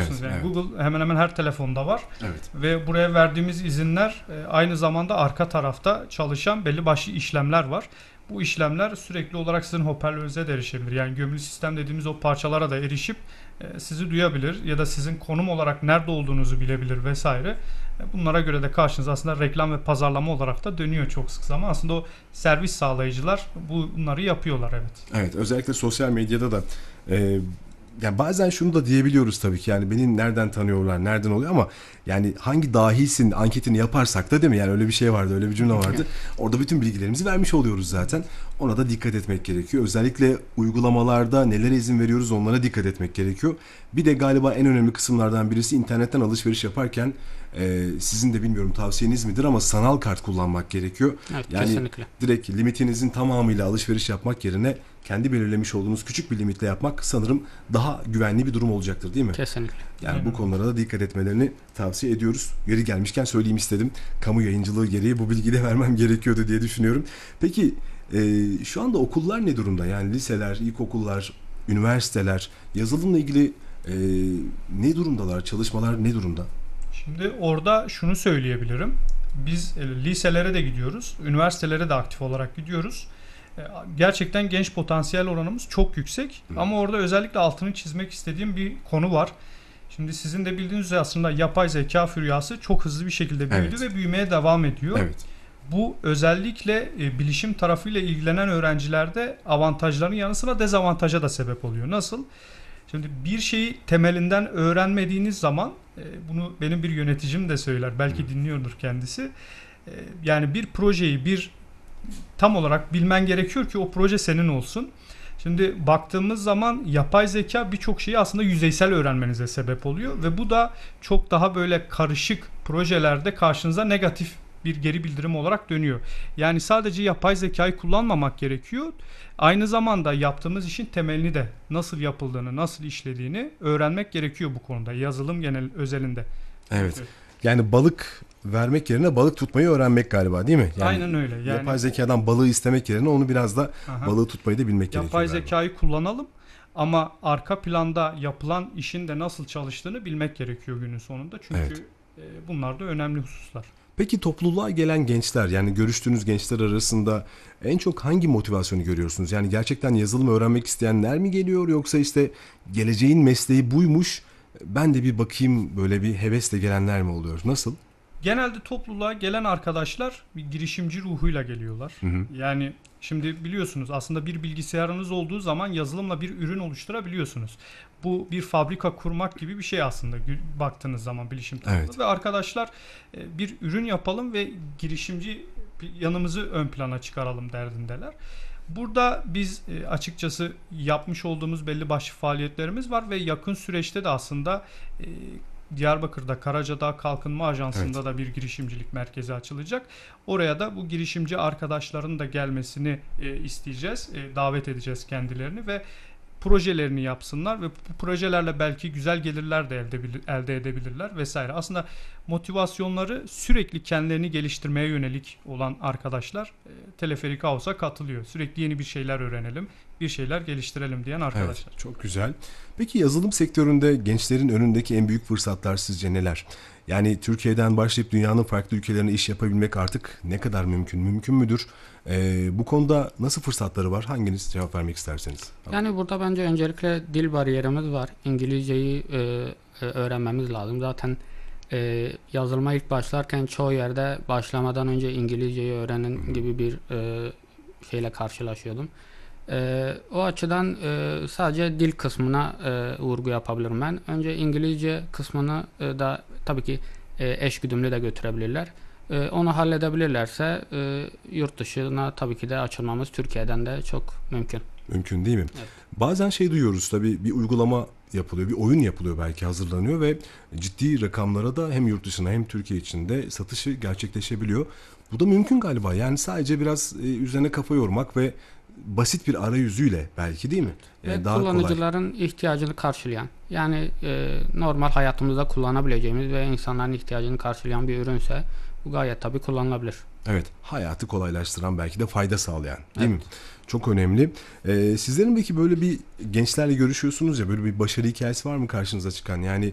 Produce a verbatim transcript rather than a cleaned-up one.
biliyorsunuz. Evet, Yani evet. Google hemen hemen her telefonda var. Evet. Ve buraya verdiğimiz izinler e, aynı zamanda arka tarafta çalışan belli başlı işlemler var. Bu işlemler sürekli olarak sizin hoparlörünüze de erişebilir. Yani gömülü sistem dediğimiz o parçalara da erişip e, sizi duyabilir ya da sizin konum olarak nerede olduğunuzu bilebilir vesaire. E, bunlara göre de karşınıza aslında reklam ve pazarlama olarak da dönüyor çok sık zaman. Aslında o servis sağlayıcılar bunları yapıyorlar, evet. Evet, özellikle sosyal medyada da e, yani bazen şunu da diyebiliyoruz tabii ki, yani beni nereden tanıyorlar, nereden oluyor, ama yani hangi dahisin anketini yaparsak da, değil mi? Yani öyle bir şey vardı, öyle bir cümle vardı. Orada bütün bilgilerimizi vermiş oluyoruz zaten. Ona da dikkat etmek gerekiyor. Özellikle uygulamalarda nelere izin veriyoruz, onlara dikkat etmek gerekiyor. Bir de galiba en önemli kısımlardan birisi, internetten alışveriş yaparken e, sizin de bilmiyorum tavsiyeniz midir ama sanal kart kullanmak gerekiyor. Evet, yani kesinlikle. Direkt limitinizin tamamıyla alışveriş yapmak yerine kendi belirlemiş olduğunuz küçük bir limitle yapmak sanırım daha güvenli bir durum olacaktır, değil mi? Kesinlikle. Yani Aynen. bu konulara da dikkat etmelerini tavsiye ediyoruz. Yeri gelmişken söyleyeyim istedim. Kamu yayıncılığı gereği bu bilgiyi de vermem gerekiyordu diye düşünüyorum. Peki e, şu anda okullar ne durumda? Yani liseler, ilkokullar, üniversiteler yazılımla ilgili e, ne durumdalar? Çalışmalar ne durumda? Şimdi orada şunu söyleyebilirim. Biz e, liselere de gidiyoruz, üniversitelere de aktif olarak gidiyoruz. E, Gerçekten genç potansiyel oranımız çok yüksek. Hı. Ama orada özellikle altını çizmek istediğim bir konu var. Şimdi sizin de bildiğiniz üzere aslında yapay zeka furyası çok hızlı bir şekilde büyüdü Evet. ve büyümeye devam ediyor. Evet. Bu özellikle e, bilişim tarafıyla ilgilenen öğrencilerde avantajların yanı sıra dezavantaja da sebep oluyor. Nasıl? Şimdi bir şeyi temelinden öğrenmediğiniz zaman, e, bunu benim bir yöneticim de söyler, belki Hı. dinliyordur kendisi. E, yani bir projeyi bir tam olarak bilmen gerekiyor ki o proje senin olsun. Şimdi baktığımız zaman yapay zeka birçok şeyi aslında yüzeysel öğrenmenize sebep oluyor ve bu da çok daha böyle karışık projelerde karşınıza negatif bir geri bildirim olarak dönüyor. Yani sadece yapay zekayı kullanmamak gerekiyor. Aynı zamanda yaptığımız işin temelini de nasıl yapıldığını, nasıl işlediğini öğrenmek gerekiyor bu konuda. Yazılım genel özelinde. Evet. Yani balık vermek yerine balık tutmayı öğrenmek galiba, değil mi? Yani Aynen öyle. Yani yapay zekadan balığı istemek yerine onu biraz da Aha. balığı tutmayı da bilmek gerekiyor Yapay galiba. zekayı kullanalım ama arka planda yapılan işin de nasıl çalıştığını bilmek gerekiyor günün sonunda. Çünkü Evet. e, bunlar da önemli hususlar. Peki topluluğa gelen gençler, yani görüştüğünüz gençler arasında en çok hangi motivasyonu görüyorsunuz? Yani gerçekten yazılım öğrenmek isteyenler mi geliyor, yoksa işte geleceğin mesleği buymuş, ben de bir bakayım böyle bir hevesle gelenler mi oluyor? Nasıl? Genelde topluluğa gelen arkadaşlar bir girişimci ruhuyla geliyorlar. Hı hı. Yani şimdi biliyorsunuz aslında bir bilgisayarınız olduğu zaman yazılımla bir ürün oluşturabiliyorsunuz. Bu bir fabrika kurmak gibi bir şey aslında baktığınız zaman bilişim tarafında. Evet. Ve arkadaşlar bir ürün yapalım ve girişimci yanımızı ön plana çıkaralım derdindeler. Burada biz açıkçası yapmış olduğumuz belli başlı faaliyetlerimiz var ve yakın süreçte de aslında Diyarbakır'da Karacadağ Kalkınma Ajansı'nda Evet. da bir girişimcilik merkezi açılacak. Oraya da bu girişimci arkadaşların da gelmesini e, isteyeceğiz. E, davet edeceğiz kendilerini ve projelerini yapsınlar ve bu projelerle belki güzel gelirler de elde, elde edebilirler vesaire. Aslında motivasyonları sürekli kendilerini geliştirmeye yönelik olan arkadaşlar e, Teleferik House'a katılıyor. Sürekli yeni bir şeyler öğrenelim, bir şeyler geliştirelim diyen arkadaşlar. Evet, çok güzel. Peki yazılım sektöründe gençlerin önündeki en büyük fırsatlar sizce neler? Yani Türkiye'den başlayıp dünyanın farklı ülkelerine iş yapabilmek artık ne kadar mümkün? Mümkün müdür? Ee, bu konuda nasıl fırsatları var? Hanginiz cevap vermek isterseniz? Yani burada bence öncelikle dil bariyerimiz var. İngilizceyi e, e, öğrenmemiz lazım. Zaten e, yazılıma ilk başlarken çoğu yerde başlamadan önce İngilizceyi öğrenin Hı hı. gibi bir e, şeyle karşılaşıyordum. E, o açıdan e, sadece dil kısmına e, vurgu yapabilirim ben. Önce İngilizce kısmını e, da tabii ki e, eş güdümlü de götürebilirler. E, onu halledebilirlerse e, yurt dışına tabii ki de açılmamız Türkiye'den de çok mümkün. Mümkün değil mi? Evet. Bazen şey duyuyoruz tabii, bir uygulama yapılıyor, bir oyun yapılıyor, belki hazırlanıyor ve ciddi rakamlara da hem yurt dışına hem Türkiye içinde satışı gerçekleşebiliyor. Bu da mümkün galiba. Yani sadece biraz e, üzerine kafa yormak ve basit bir arayüzüyle belki, değil mi? Yani Ve daha kolay. kullanıcıların ihtiyacını karşılayan, yani e, normal hayatımızda kullanabileceğimiz ve insanların ihtiyacını karşılayan bir ürünse bu gayet tabii kullanılabilir. Evet, hayatı kolaylaştıran, belki de fayda sağlayan, değil Evet. mi? Çok önemli. Ee, sizlerin belki böyle bir gençlerle görüşüyorsunuz ya, böyle bir başarı hikayesi var mı karşınıza çıkan? Yani